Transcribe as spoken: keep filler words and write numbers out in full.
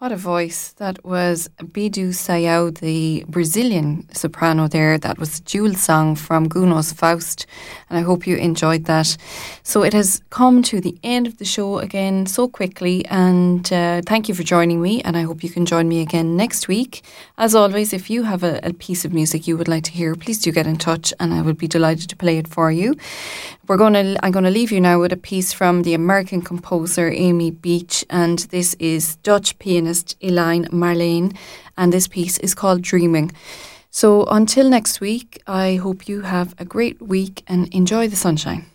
What a voice. That was Bidu Sayao, the Brazilian soprano there. That was a dual song from Gounod's Faust, and I hope you enjoyed that. So it has come to the end of the show again so quickly, and uh, thank you for joining me, and I hope you can join me again next week. As always, if you have a, a piece of music you would like to hear, please do get in touch, and I would be delighted to play it for you. We're going to, I'm going to leave you now with a piece from the American composer Amy Beach, and this is Dutch pianist Elaine Marlene, and this piece is called Dreaming. So until next week, I hope you have a great week and enjoy the sunshine.